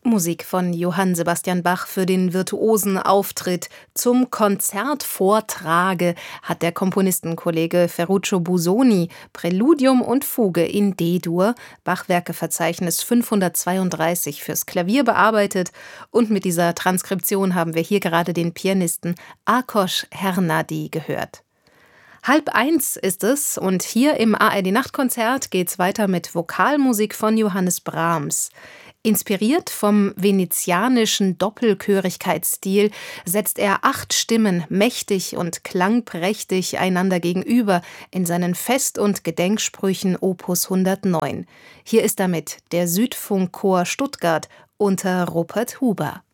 Musik von Johann Sebastian Bach für den virtuosen Auftritt. Zum Konzertvortrage hat der Komponistenkollege Ferruccio Busoni Präludium und Fuge in D-Dur, Bachwerkeverzeichnis 532, fürs Klavier bearbeitet. Und mit dieser Transkription haben wir hier gerade den Pianisten Ákos Hernádi gehört. 12:30 ist es und hier im ARD-Nachtkonzert geht's weiter mit Vokalmusik von Johannes Brahms. Inspiriert vom venezianischen Doppelchörigkeitsstil setzt er 8 Stimmen mächtig und klangprächtig einander gegenüber in seinen Fest- und Gedenksprüchen Opus 109. Hier ist damit der Südfunkchor Stuttgart unter Rupert Huber.